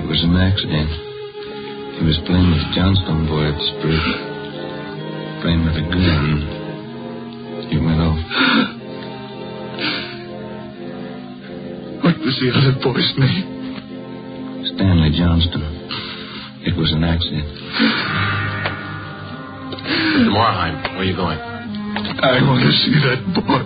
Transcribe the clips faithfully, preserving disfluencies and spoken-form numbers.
It was an accident. He was playing with the Johnstone boy at the street. Playing with a gun. He went off. What was the other boy's name? Stanley Johnston. It was an accident. Mister Morheim, where are you going? I want to see that boy.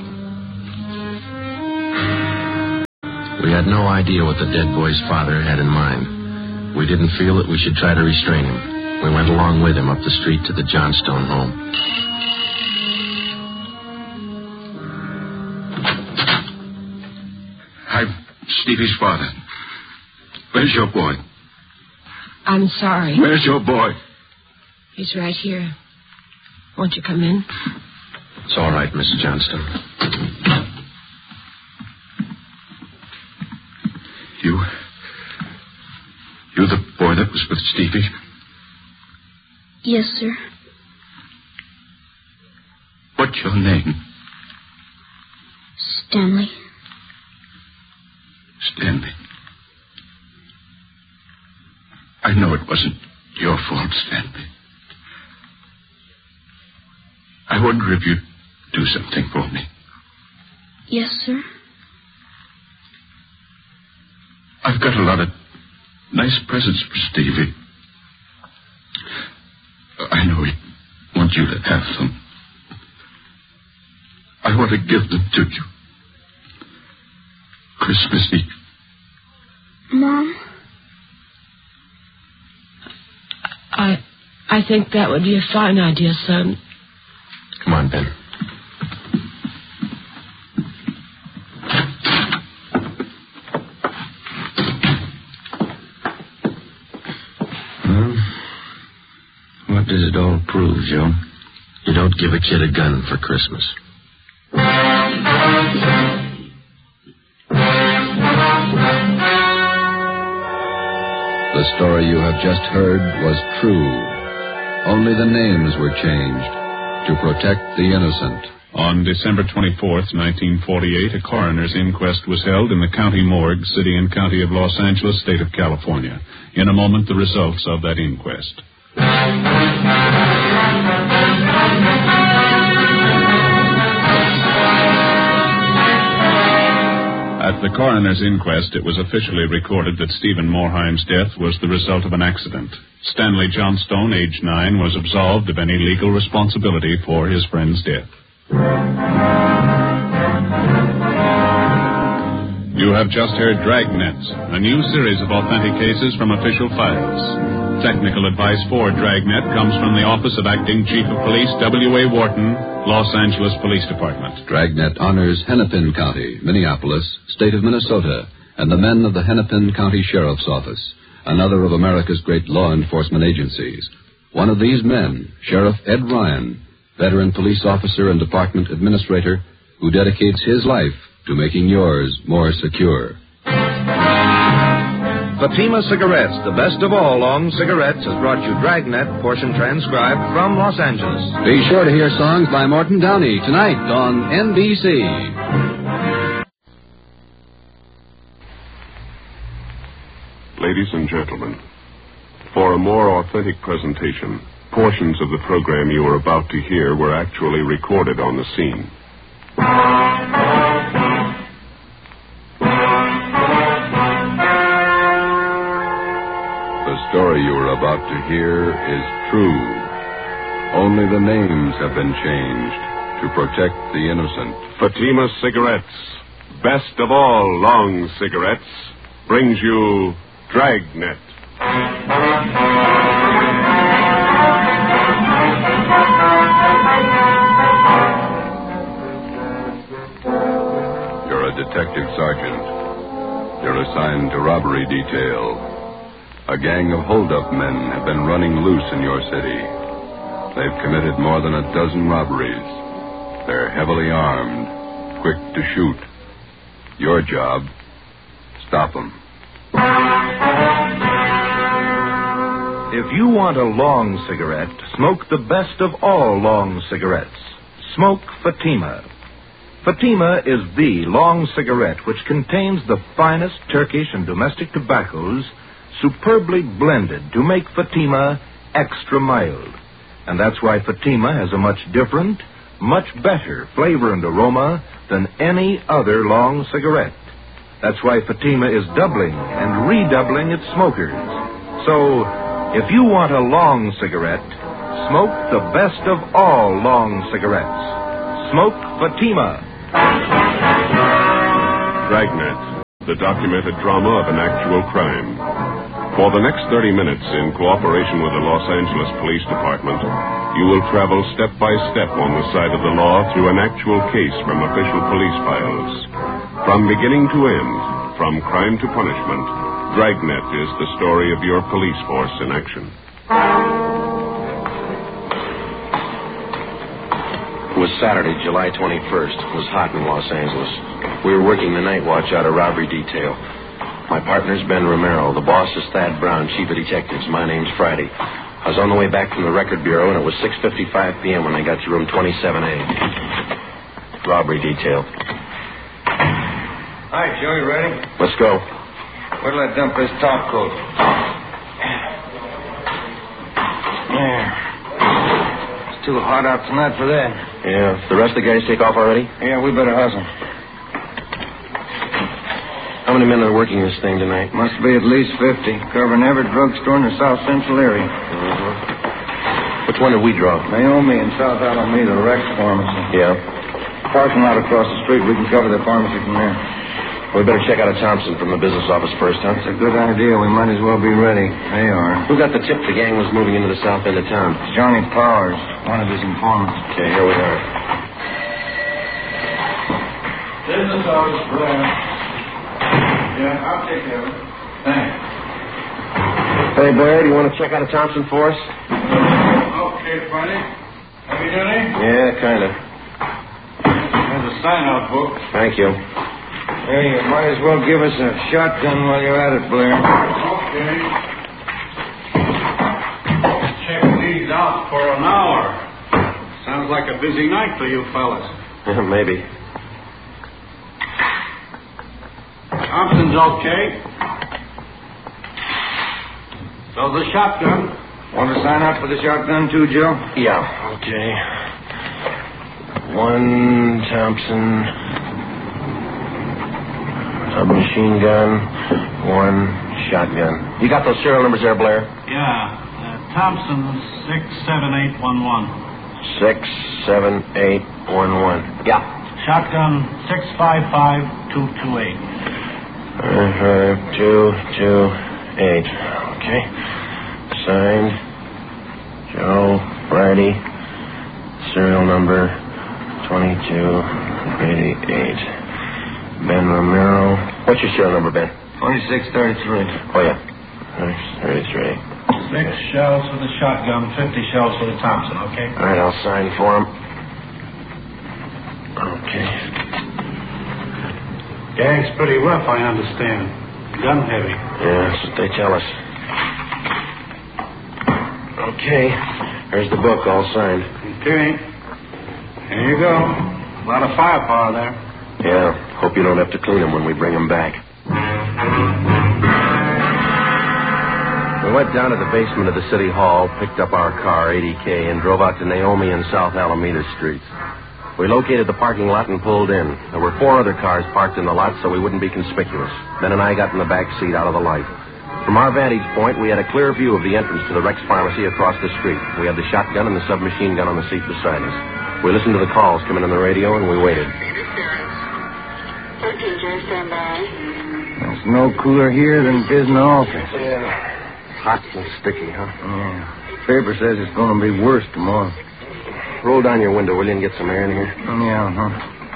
We had no idea what the dead boy's father had in mind. We didn't feel that we should try to restrain him. We went along with him up the street to the Johnstone home. I'm Stevie's father. Where's your boy? I'm sorry. Where's your boy? He's right here. Won't you come in? It's all right, Missus Johnston. You... You the boy that was with Stevie? Yes, sir. What's your name? Stanley. Stanley. I know it wasn't your fault, Stanley. I wonder if you'd do something for me. Yes, sir. I've got a lot of nice presents for Stevie. I know he wants you to have them. I want to give them to you. Christmas Eve. Mom? I I think that would be a fine idea, son. Come on, Ben. Well, what does it all prove, Joe? You don't give a kid a gun for Christmas. The story you have just heard was true. Only the names were changed to protect the innocent. On December twenty-fourth, nineteen forty-eight, a coroner's inquest was held in the county morgue, city and county of Los Angeles, state of California. In a moment, the results of that inquest. At the coroner's inquest, it was officially recorded that Stephen Morheim's death was the result of an accident. Stanley Johnstone, age nine, was absolved of any legal responsibility for his friend's death. You have just heard Dragnet, a new series of authentic cases from official files. Technical advice for Dragnet comes from the Office of Acting Chief of Police W A Wharton, Los Angeles Police Department. Dragnet honors Hennepin County, Minneapolis, state of Minnesota, and the men of the Hennepin County Sheriff's Office, another of America's great law enforcement agencies. One of these men, Sheriff Ed Ryan, veteran police officer and department administrator, who dedicates his life to making yours more secure. Fatima Cigarettes, the best of all long cigarettes, has brought you Dragnet, portion transcribed from Los Angeles. Be sure to hear songs by Morton Downey tonight on N B C. Ladies and gentlemen, for a more authentic presentation, portions of the program you are about to hear were actually recorded on the scene. The story you are about to hear is true. Only the names have been changed to protect the innocent. Fatima Cigarettes, best of all long cigarettes, brings you Dragnet. You're a detective sergeant. You're assigned to robbery detail. A gang of hold-up men have been running loose in your city. They've committed more than a dozen robberies. They're heavily armed, quick to shoot. Your job, stop them. If you want a long cigarette, smoke the best of all long cigarettes. Smoke Fatima. Fatima is the long cigarette which contains the finest Turkish and domestic tobaccos superbly blended to make Fatima extra mild. And that's why Fatima has a much different, much better flavor and aroma than any other long cigarette. That's why Fatima is doubling and redoubling its smokers. So, if you want a long cigarette, smoke the best of all long cigarettes. Smoke Fatima. Dragnet, the documented drama of an actual crime. For the next thirty minutes, in cooperation with the Los Angeles Police Department, you will travel step by step on the side of the law through an actual case from official police files. From beginning to end, from crime to punishment, Dragnet is the story of your police force in action. It was Saturday, July twenty-first. It was hot in Los Angeles. We were working the night watch out of robbery detail. My partner's Ben Romero. The boss is Thad Brown, chief of detectives. My name's Friday. I was on the way back from the record bureau, and it was six fifty-five p.m. when I got to room twenty-seven A. Robbery detail. Hi, Joe, you ready? Let's go. Where'll I dump this top coat? There. It's too hot out tonight for that. Yeah. The rest of the guys take off already? Yeah, we better hustle. How many men are working this thing tonight? Must be at least fifty, covering every drugstore in the South Central area. Uh-huh. Which one did we draw? Naomi in South Alameda, Rex Pharmacy. Yeah. Parking lot across the street. We can cover the pharmacy from there. We better check out a Thompson from the business office first, huh? That's a good idea. We might as well be ready. They are. Who got the tip the gang was moving into the south end of town? It's Johnny Powers, one of his informants. Okay, here we are. Business office, Blair. Yeah, I'll take care of it. Thanks. Hey, Blair, do you want to check out a Thompson for us? Okay, Friday. Have you done it? Yeah, kind of. There's a sign-out book. Thank you. Hey, you might as well give us a shotgun while you're at it, Blair. Okay. Check these out for an hour. Sounds like a busy night for you fellas. Maybe. Thompson's okay. So the shotgun. Want to sign up for the shotgun too, Joe? Yeah, okay. One Thompson submachine gun, one shotgun. You got those serial numbers there, Blair? Yeah. Uh, Thompson six seven eight one one. Six seven eight one one. Yeah. Shotgun six five five two two eight. Five five two two eight. Okay. Signed, Joe Friday. Serial number twenty-two eighty-eight. Ben Romero. What's your serial number, Ben? twenty-six thirty-three. Oh, yeah. thirty-three. Six shells for the shotgun, fifty shells for the Thompson, okay? All right, I'll sign for him. Okay. Gang's pretty rough, I understand. Gun heavy. Yeah, that's what they tell us. Okay. There's the book, all signed. Okay. Here you go. A lot of firepower there. Yeah. Hope you don't have to clean them when we bring them back. We went down to the basement of the city hall, picked up our car, eighty K, and drove out to Naomi and South Alameda streets. We located the parking lot and pulled in. There were four other cars parked in the lot so we wouldn't be conspicuous. Ben and I got in the back seat out of the light. From our vantage point, we had a clear view of the entrance to the Rex Pharmacy across the street. We had the shotgun and the submachine gun on the seat beside us. We listened to the calls coming on the radio, and we waited. There's no cooler here than it is in the office. Yeah. Hot and sticky, huh? Yeah. Paper says it's going to be worse tomorrow. Roll down your window, will you, and get some air in here? Yeah, huh?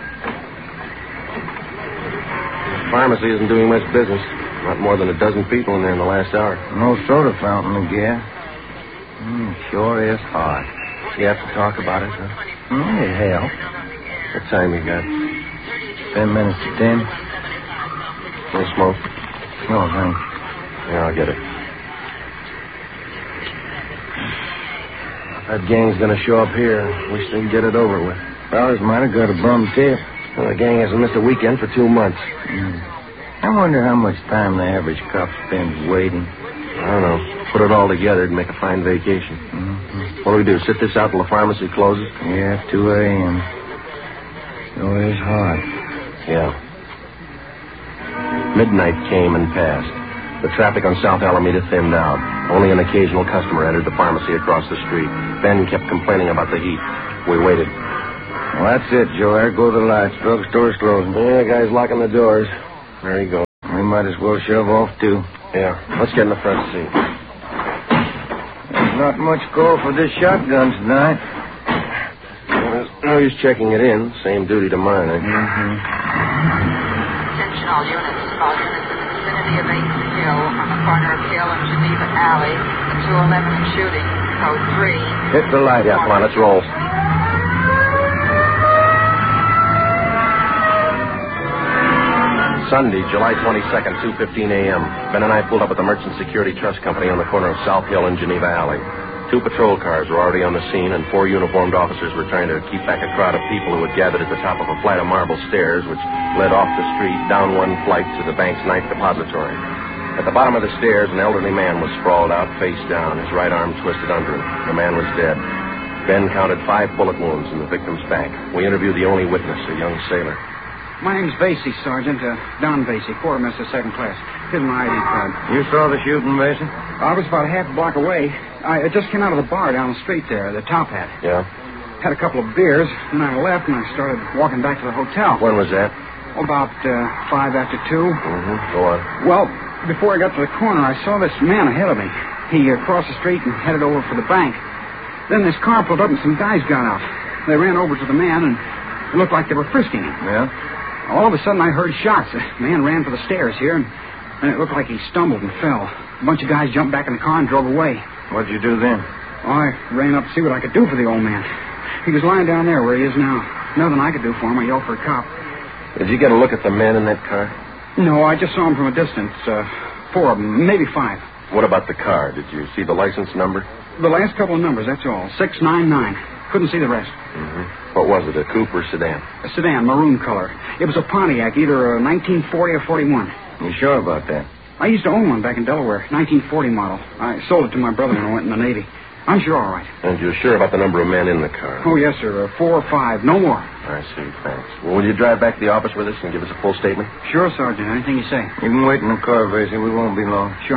The pharmacy isn't doing much business. Not more than a dozen people in there in the last hour. No soda fountain again. Mm, sure is hot. You have to talk about it, huh? Mm, it helps. What time you got? Ten minutes to ten. No smoke? No, thanks. Yeah, I'll get it. That gang's gonna show up here. Wish they'd get it over with. Fellas might have got a bum tip. Well, the gang hasn't missed a weekend for two months. Mm. I wonder how much time the average cop spends waiting. I don't know. Put it all together and make a fine vacation. Mm-hmm. What do we do, sit this out till the pharmacy closes? Yeah, two a.m. Sure is hot. Yeah. Midnight came and passed. The traffic on South Alameda thinned out. Only an occasional customer entered the pharmacy across the street. Ben kept complaining about the heat. We waited. Well, that's it, Joe. There go the lights. Drugstore's closing. Yeah, the guy's locking the doors. There you go. We might as well shove off, too. Yeah, let's get in the front seat. There's not much call for this shotgun tonight. Well, no use checking it in. Same duty to mine, eh? Mm-hmm. Attention all units. Call units in the vicinity of eighth Hill on the corner of Hill and Geneva Alley. The two eleven shooting. Code three. Hit the light. Yeah, come on, let's roll. Sunday, July twenty-second, two fifteen a.m. Ben and I pulled up at the Merchant Security Trust Company on the corner of South Hill and Geneva Alley. Two patrol cars were already on the scene, and four uniformed officers were trying to keep back a crowd of people who had gathered at the top of a flight of marble stairs which led off the street, down one flight to the bank's ninth depository. At the bottom of the stairs, an elderly man was sprawled out, face down, his right arm twisted under him. The man was dead. Ben counted five bullet wounds in the victim's back. We interviewed the only witness, a young sailor. My name's Vasey, Sergeant. Uh, Don Vasey, quartermaster, second class. Here's my I D card. You saw the shooting, Vasey? I was about a half a block away. I just came out of the bar down the street there, the Top Hat. Yeah? Had a couple of beers, and I left, and I started walking back to the hotel. When was that? About uh, five after two. Mm-hmm. Go on. Well, before I got to the corner, I saw this man ahead of me. He uh, crossed the street and headed over for the bank. Then this car pulled up, and some guys got out. They ran over to the man, and it looked like they were frisking him. Yeah? All of a sudden, I heard shots. The man ran for the stairs here, and, and it looked like he stumbled and fell. A bunch of guys jumped back in the car and drove away. What'd you do then? Oh, I ran up to see what I could do for the old man. He was lying down there where he is now. Nothing I could do for him. I yelled for a cop. Did you get a look at the men in that car? No, I just saw him from a distance. Uh, four of them, maybe five. What about the car? Did you see the license number? The last couple of numbers, that's all. six nine nine. Couldn't see the rest. Mm-hmm. What was it, a coupe or sedan? A sedan, maroon color. It was a Pontiac, either a nineteen forty or forty-one. You sure about that? I used to own one back in Delaware, nineteen forty model. I sold it to my brother when I went in the Navy. I'm sure all right. And you're sure about the number of men in the car? Oh, yes, sir. Uh, four or five, no more. I see, thanks. Well, will you drive back to the office with us and give us a full statement? Sure, Sergeant. Anything you say. You can wait in the car, Vasey. We won't be long. Sure.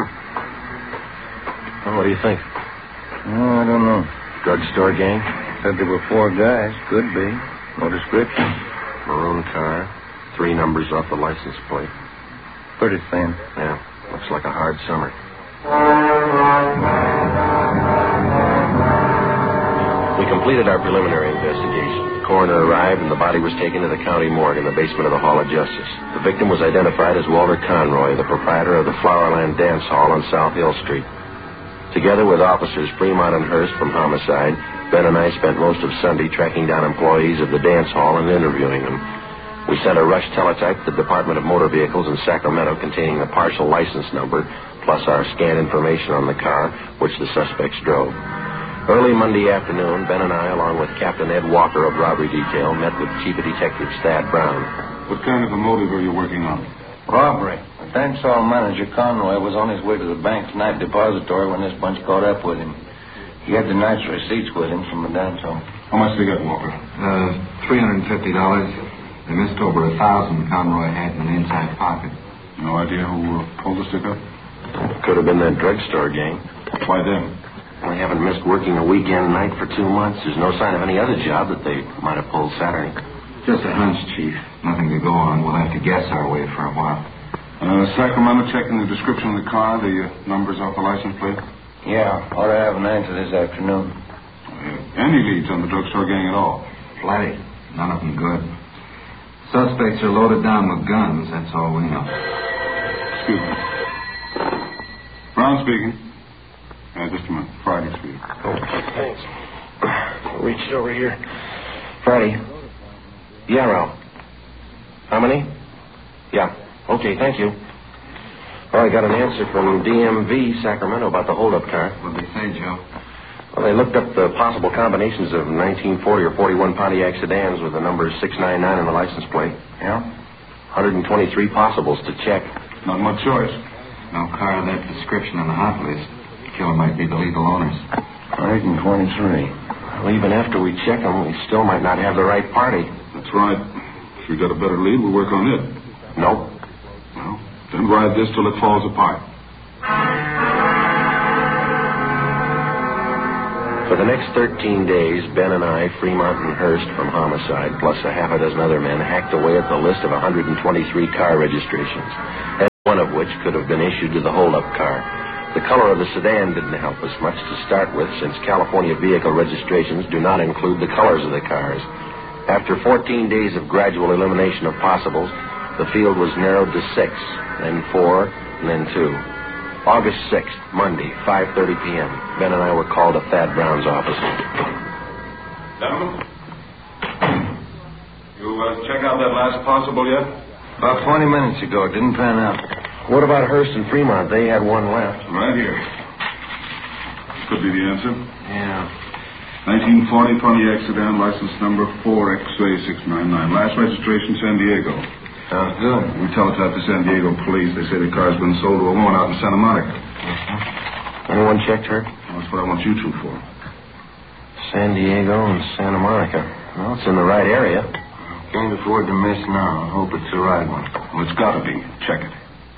Well, what do you think? Oh, I don't know. Drugstore gang? Said there were four guys. Could be. No description. Maroon car. Three numbers off the license plate. Pretty thin. Yeah. Looks like a hard summer. We completed our preliminary investigation. The coroner arrived and the body was taken to the county morgue in the basement of the Hall of Justice. The victim was identified as Walter Conroy, the proprietor of the Flowerland Dance Hall on South Hill Street. Together with officers Fremont and Hurst from homicide, Ben and I spent most of Sunday tracking down employees of the dance hall and interviewing them. We sent a rush teletype to the Department of Motor Vehicles in Sacramento containing the partial license number, plus our scanned information on the car, which the suspects drove. Early Monday afternoon, Ben and I, along with Captain Ed Walker of Robbery Detail, met with Chief of Detectives Thad Brown. What kind of a motive are you working on? Robbery. The dance hall manager, Conroy, was on his way to the bank's night depository when this bunch caught up with him. He had the night's receipts with him from the dance hall. How much they got, Walker? Uh, three hundred fifty dollars. They missed over a thousand Conroy had in an inside pocket. No idea who uh, pulled the stick up? Could have been that drugstore gang. Why them? They haven't missed working a weekend night for two months. There's no sign of any other job that they might have pulled Saturday. Just a hunch, Chief. Nothing to go on. We'll have to guess our way for a while. Uh, Sacramento checking the description of the car, the uh, numbers off the license plate? Yeah, ought to have an answer this afternoon. Uh, any leads on the drugstore gang at all? Plenty. None of them good. Suspects are loaded down with guns. That's all we know. Excuse me. Brown speaking. Uh, just a minute. Friday speaking. Oh, thanks. Reached over here. Friday. Yeah, Ralph. How many? Yeah. Okay, thank you. Well, I got an answer from D M V Sacramento about the holdup car. What'd they say, Joe? Well, they looked up the possible combinations of nineteen forty or forty-one Pontiac sedans with the number six nine nine on the license plate. Yeah? one hundred twenty-three possibles to check. Not much choice. No car of that description on the hot list. Killer might be the legal owners. one twenty-three. Well, even after we check them, we still might not have the right party. That's right. If we got a better lead, we'll work on it. Nope. Well, then ride this till it falls apart. For the next thirteen days, Ben and I, Fremont and Hurst from homicide, plus a half a dozen other men, hacked away at the list of one hundred twenty-three car registrations, and one of which could have been issued to the hold-up car. The color of the sedan didn't help us much to start with, since California vehicle registrations do not include the colors of the cars. After fourteen days of gradual elimination of possibles, the field was narrowed to six, then four, and then two. August sixth, Monday, five thirty p.m. Ben and I were called to Thad Brown's office. Gentlemen, you uh, check out that last possible yet? About twenty minutes ago. It didn't pan out. What about Hurst and Fremont? They had one left. Right here. Could be the answer. Yeah. nineteen forty Pontiac sedan, license number four X A six nine nine. Last registration, San Diego. Sounds good. We teletyped to San Diego police. They say the car's been sold to a woman out in Santa Monica. Uh-huh. Anyone checked her? Well, that's what I want you two for. San Diego and Santa Monica. Well, it's in the right area. Can't afford to miss now. I hope it's the right one. Well, it's got to be. Check it.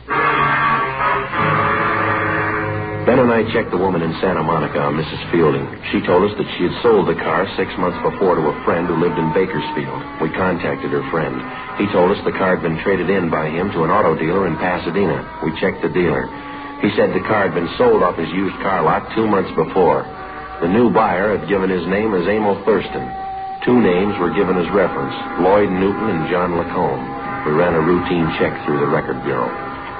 Ben and I checked the woman in Santa Monica on Missus Fielding. She told us that she had sold the car six months before to a friend who lived in Bakersfield. We contacted her friend. He told us the car had been traded in by him to an auto dealer in Pasadena. We checked the dealer. He said the car had been sold off his used car lot two months before. The new buyer had given his name as Emil Thurston. Two names were given as reference, Lloyd Newton and John Lacombe. We ran a routine check through the record bureau.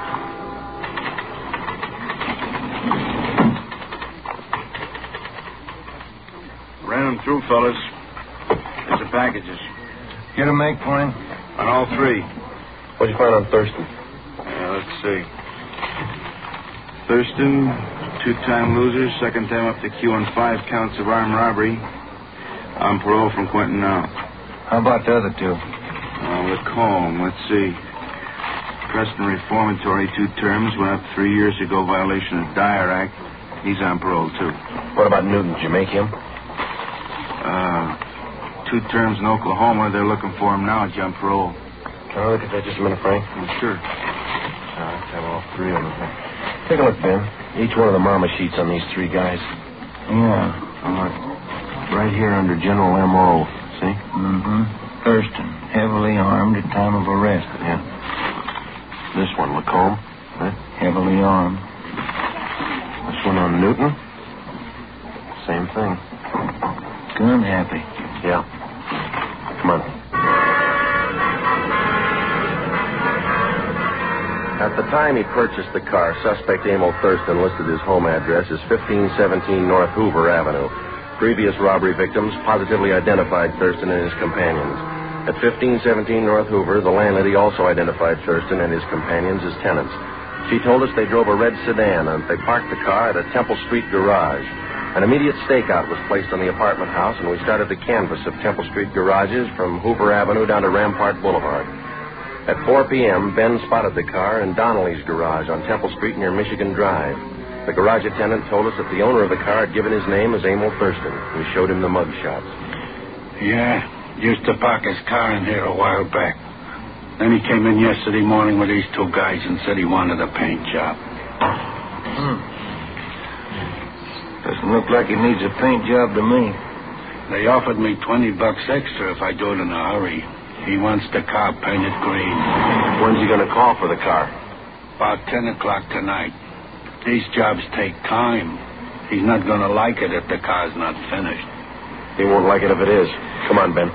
Ran them through, fellas. Here's the packages. Get a make for him? On all three. What'd you find on Thurston? Yeah, let's see. Thurston, two-time loser, second time up to Q on five counts of armed robbery. On parole from Quentin now. How about the other two? Uh, Lacombe, let's see. Preston reformatory, two terms, went up three years ago, violation of Dyer Act. He's on parole, too. What about Newton? Did you make him? Uh, two terms in Oklahoma. They're looking for him now, John parole. Can I look at that just a minute, Frank? Oh, sure. Uh, let's have all three of them. Take a look, Ben. Each one of the mama sheets on these three guys. Yeah. Uh, right here under General M O See? Mm-hmm. Thurston, heavily armed at time of arrest. Yeah. This one, Lacombe. Huh? Heavily armed. This one on Newton. Same thing. Gun happy. Yeah. Come on. At the time he purchased the car, suspect Emil Thurston listed his home address as fifteen seventeen North Hoover Avenue. Previous robbery victims positively identified Thurston and his companions. At fifteen seventeen North Hoover, the landlady also identified Thurston and his companions as tenants. She told us they drove a red sedan and they parked the car at a Temple Street garage. An immediate stakeout was placed on the apartment house, and we started the canvass of Temple Street garages from Hoover Avenue down to Rampart Boulevard. At four p.m., Ben spotted the car in Donnelly's garage on Temple Street near Michigan Drive. The garage attendant told us that the owner of the car had given his name as Emil Thurston. We showed him the mug shots. Yeah, used to park his car in here a while back. Then he came in yesterday morning with these two guys and said he wanted a paint job. Hmm. Doesn't look like he needs a paint job to me. They offered me twenty bucks extra if I do it in a hurry. He wants the car painted green. When's he going to call for the car? About ten o'clock tonight. These jobs take time. He's not going to like it if the car's not finished. He won't like it if it is. Come on, Ben.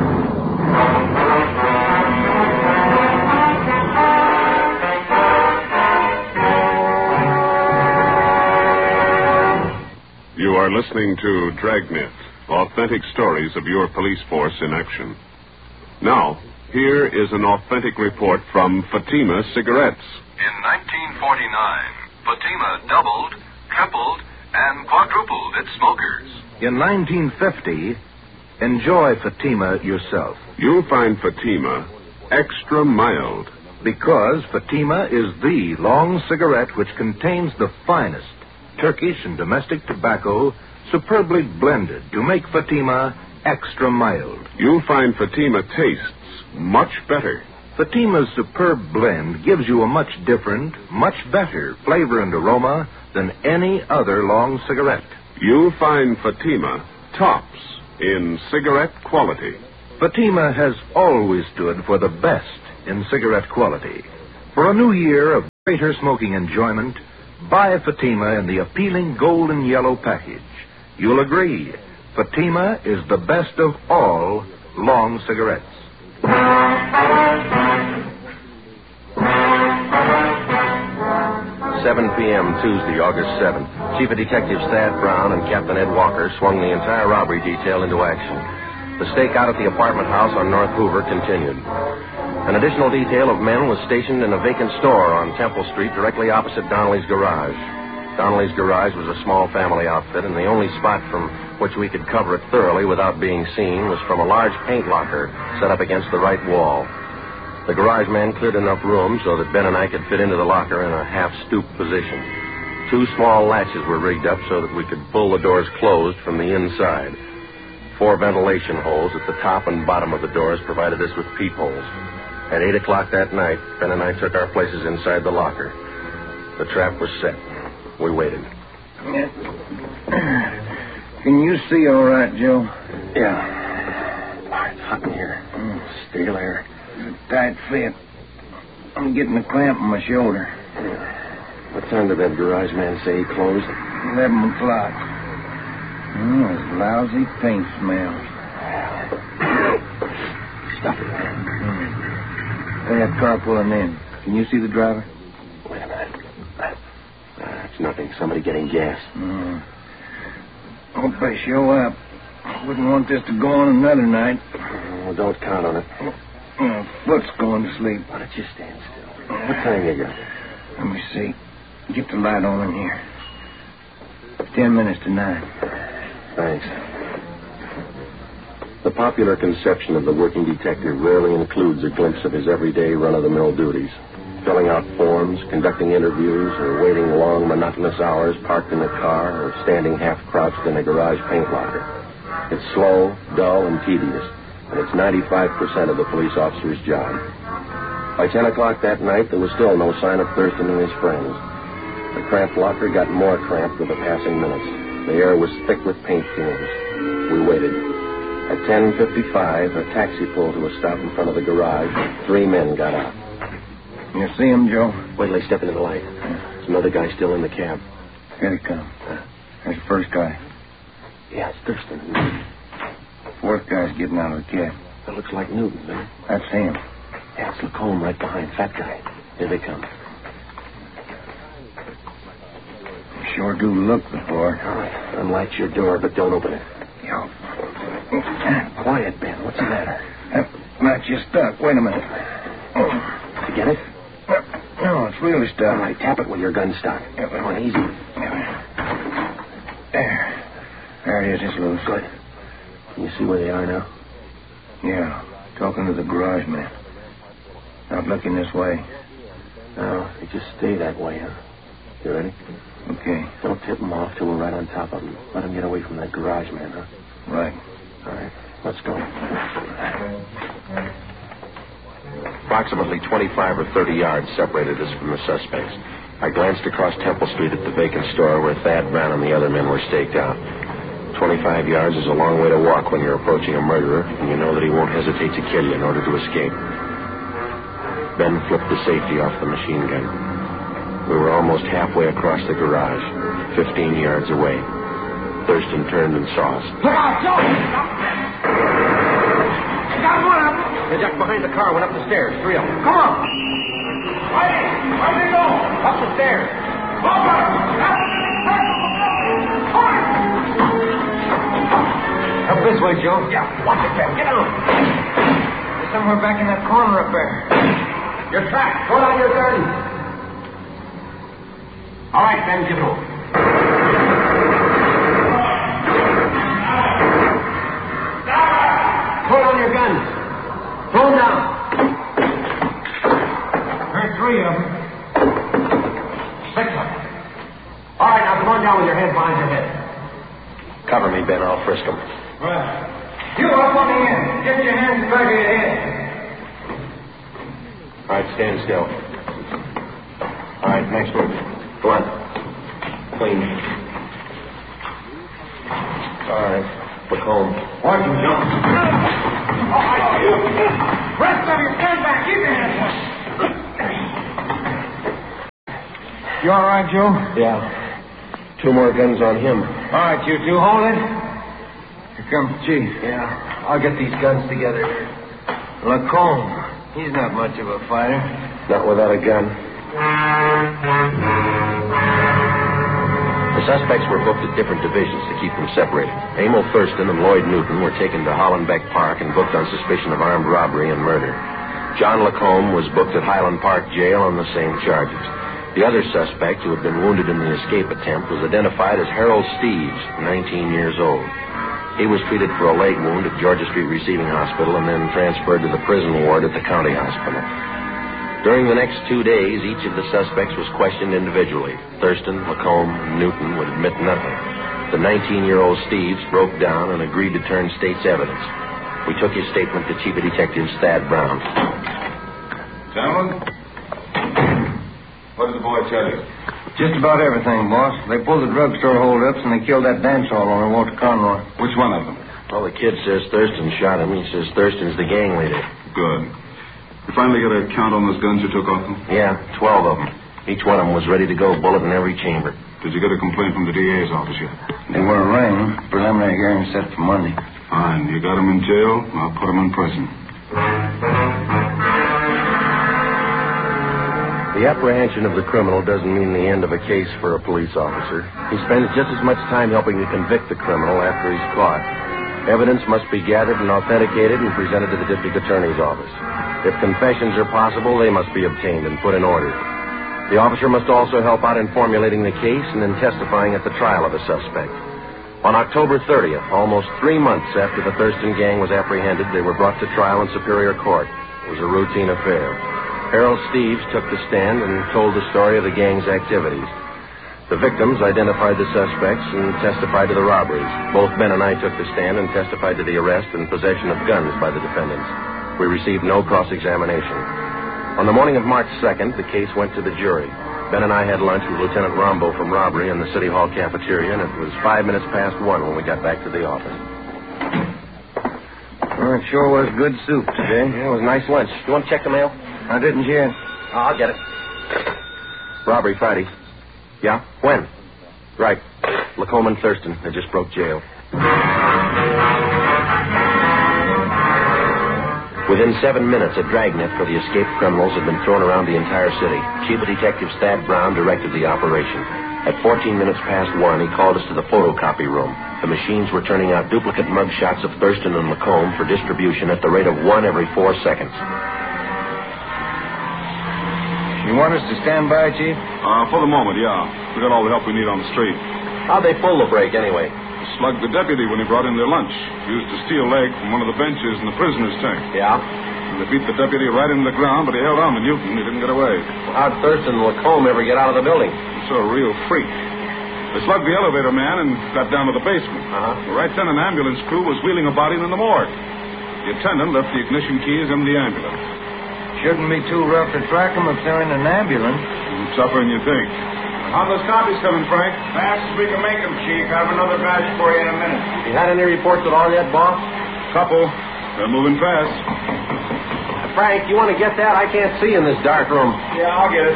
You are listening to Dragnet, authentic stories of your police force in action. Now, here is an authentic report from Fatima Cigarettes. In nineteen forty-nine, Fatima doubled, tripled, and quadrupled its smokers. In nineteen fifty, enjoy Fatima yourself. You'll find Fatima extra mild. Because Fatima is the long cigarette which contains the finest Turkish and domestic tobacco superbly blended to make Fatima extra mild. You'll find Fatima tastes much better. Fatima's superb blend gives you a much different, much better flavor and aroma than any other long cigarette. You'll find Fatima tops in cigarette quality. Fatima has always stood for the best in cigarette quality. For a new year of greater smoking enjoyment, buy Fatima in the appealing gold and yellow package. You'll agree, Fatima is the best of all long cigarettes. seven p.m. Tuesday, August seventh. Chief of Detectives Thad Brown and Captain Ed Walker swung the entire robbery detail into action. The stakeout at the apartment house on North Hoover continued. An additional detail of men was stationed in a vacant store on Temple Street directly opposite Donnelly's garage. Donnelly's garage was a small family outfit, and the only spot from which we could cover it thoroughly without being seen was from a large paint locker set up against the right wall. The garage man cleared enough room so that Ben and I could fit into the locker in a half-stoop position. Two small latches were rigged up so that we could pull the doors closed from the inside. Four ventilation holes at the top and bottom of the doors provided us with peepholes. At eight o'clock that night, Ben and I took our places inside the locker. The trap was set. We waited. Can you see all right, Joe? Yeah. It's hot in here. Mm. Steel air. It's a tight fit. I'm getting a clamp on my shoulder. Yeah. What time did that garage man say he closed? Eleven o'clock. Oh, it's lousy paint smells. Stop it, man. Mm. They have car pulling in. Can you see the driver? Wait a minute. Uh, it's nothing. Somebody getting gas. Mm. Hope they show up. Wouldn't want this to go on another night. Oh, don't count on it. Oh, Foot's going to sleep. Why don't you stand still? What time you got? Let me see. Get the light on in here. Ten minutes to nine. Thanks. The popular conception of the working detective rarely includes a glimpse of his everyday run-of-the-mill duties. Filling out forms, conducting interviews, or waiting long, monotonous hours parked in a car or standing half-crouched in a garage paint locker. It's slow, dull, and tedious, and it's ninety-five percent of the police officer's job. By ten o'clock that night, there was still no sign of Thurston and his friends. The cramped locker got more cramped with the passing minutes. The air was thick with paint fumes. We waited. At ten fifty-five, a taxi pulled to a stop in front of the garage. Three men got out. You see him, Joe? Wait till they step into the light. There's another guy still in the cab. Here he comes. There's the first guy. Yeah, it's Thurston. Fourth guy's getting out of the cab. That looks like Newton, man. That's him. Yeah, it's Lacombe right behind. Fat guy. Here they come. Sure do look the floor. All right. Unlight your door, but don't open it. Yeah. Quiet, Ben. What's the matter? That latch is stuck. Wait a minute. You get it? No, it's really stuck. All right, tap it with your gun stock. Yeah, Come on, easy. There. There it is. It's loose. Good. Can you see where they are now? Yeah. Talking to the garage man. Not looking this way. No, they just stay that way, huh? You ready? Okay. Don't tip them off till we're right on top of them. Let them get away from that garage man, huh? Right. All right. Let's go. Approximately twenty-five or thirty yards separated us from the suspects. I glanced across Temple Street at the vacant store where Thad Brown and the other men were staked out. Twenty-five yards is a long way to walk when you're approaching a murderer, and you know that he won't hesitate to kill you in order to escape. Ben flipped the safety off the machine gun. We were almost halfway across the garage, fifteen yards away. Thurston turned and saw us. Look out, Joe! I got one of them. They ducked behind the car, went up the stairs. Three of them. Come on. Where Where they go? Up the stairs. Over. Up this way, Joe. Yeah, watch it, Ben. Get on. They're somewhere back in that corner up there. Your track. Pull out your gun. All right, Ben, give it over. Pull on your guns. Pull them down. Lie down with your head behind your head. Cover me, Ben. I'll frisk him. Right. You up on the end. Get your hands back of your head. All right, stand still. All right, next one. Go on. Clean. All right, look home. Watch him jump. Rest of you, stand back. Keep your hands up. You all right, Joe? Yeah. Two more guns on him. All right, you two, hold it. Here comes Chief. Yeah, I'll get these guns together. Lacombe, he's not much of a fighter. Not without a gun. The suspects were booked at different divisions to keep them separated. Emil Thurston and Lloyd Newton were taken to Hollenbeck Park and booked on suspicion of armed robbery and murder. John Lacombe was booked at Highland Park Jail on the same charges. The other suspect, who had been wounded in the escape attempt, was identified as Harold Steeves, nineteen years old. He was treated for a leg wound at Georgia Street Receiving Hospital and then transferred to the prison ward at the county hospital. During the next two days, each of the suspects was questioned individually. Thurston, Lacombe, and Newton would admit nothing. The nineteen-year-old Steeves broke down and agreed to turn state's evidence. We took his statement to Chief of Detectives Thad Brown. Gentlemen, what did the boy tell you? Just about everything, boss. They pulled the drugstore holdups and they killed that dance hall owner, Walter Conroy. Which one of them? Well, the kid says Thurston shot him. He says Thurston's the gang leader. Good. You finally got a count on those guns you took off them? Yeah, twelve of them. Each one of them was ready to go, bullet in every chamber. Did you get a complaint from the D A's office yet? They were arraigned. Preliminary hearing set for Monday. Fine. You got them in jail. I'll put them in prison. The apprehension of the criminal doesn't mean the end of a case for a police officer. He spends just as much time helping to convict the criminal after he's caught. Evidence must be gathered and authenticated and presented to the district attorney's office. If confessions are possible, they must be obtained and put in order. The officer must also help out in formulating the case and in testifying at the trial of the suspect. On October thirtieth, almost three months after the Thurston gang was apprehended, they were brought to trial in Superior Court. It was a routine affair. Harold Steeves took the stand and told the story of the gang's activities. The victims identified the suspects and testified to the robberies. Both Ben and I took the stand and testified to the arrest and possession of guns by the defendants. We received no cross-examination. On the morning of March second, the case went to the jury. Ben and I had lunch with Lieutenant Rombo from robbery in the City Hall cafeteria, and it was five minutes past one when we got back to the office. Well, it sure was good soup today. Yeah, it was a nice lunch. You want to check the mail? I didn't yet. Oh, I'll get it. Robbery Friday. Yeah? When? Right. Lacombe and Thurston. They just broke jail. Within seven minutes, a dragnet for the escaped criminals had been thrown around the entire city. Chief of Detectives Thad Brown directed the operation. At fourteen minutes past one, he called us to the photocopy room. The machines were turning out duplicate mug shots of Thurston and Lacombe for distribution at the rate of one every four seconds. You want us to stand by, Chief? Uh, for the moment, yeah. We got all the help we need on the street. How'd they pull the break, anyway? Slugged the deputy when he brought in their lunch. Used a steel leg from one of the benches in the prisoner's tank. Yeah? And they beat the deputy right into the ground, but he held on to Newton. He didn't get away. Well, how'd Thurston and Lacombe ever get out of the building? He's a real freak. They slugged the elevator man and got down to the basement. Uh-huh. Right then, an ambulance crew was wheeling a body in the morgue. The attendant left the ignition keys in the ambulance. Shouldn't be too rough to track them if they're in an ambulance. It's tougher than you think. How those copies coming, Frank? Fast as we can make them, Chief. I have another batch for you in a minute. You had any reports at all yet, boss? Couple. They're moving fast. Frank, you want to get that? I can't see in this dark room. Yeah, I'll get it.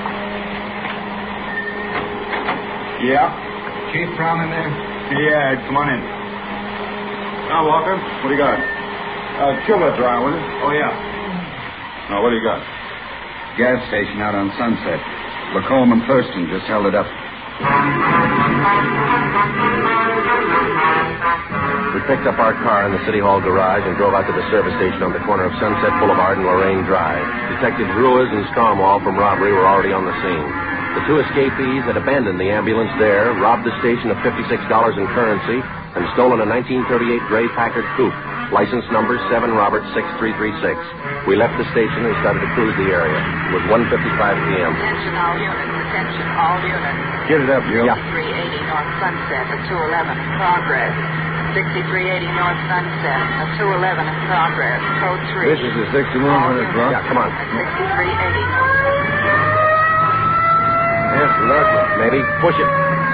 Yeah? Chief Brown in there? Yeah, come on in. Now, Walker, what do you got? Uh, Cuba dry, will it? Oh, yeah. Now, what do you got? Gas station out on Sunset. Lacombe and Thurston just held it up. We picked up our car in the City Hall garage and drove out to the service station on the corner of Sunset Boulevard and Lorraine Drive. Detectives Ruiz and Scarmwall from robbery were already on the scene. The two escapees had abandoned the ambulance there, robbed the station of fifty-six dollars in currency, and stolen a nineteen thirty-eight gray Packard coupe, license number seven Robert six three three six. We left the station and started to cruise the area. It was one fifty-five p.m. Attention all units, attention all units. Get it up, Joe. three eighty North Sunset at two eleven in progress. sixty-three eighty North Sunset at two eleven in progress. Code three. This is the sixty-one hundred drop. Yeah, come on. sixty-three eighty North Sunset. Yes, look. Maybe. Push it.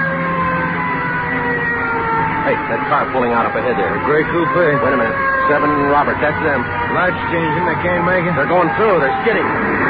Hey, that car pulling out up ahead there. The gray coupe. Wait a minute. Seven, Robert. That's them. Lights changing. They can't make it. They're going through. They're skidding.